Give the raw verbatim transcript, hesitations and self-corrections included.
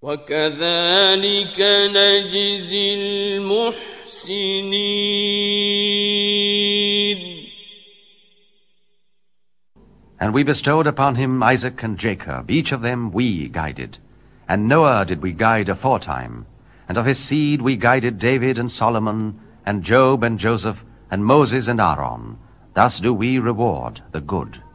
وكذلك نجزي المحسنين. And we bestowed upon him Isaac and Jacob, each of them we guided. And Noah did we guide aforetime. And of his seed we guided David and Solomon, and Job and Joseph, and Moses and Aaron. Thus do we reward the good.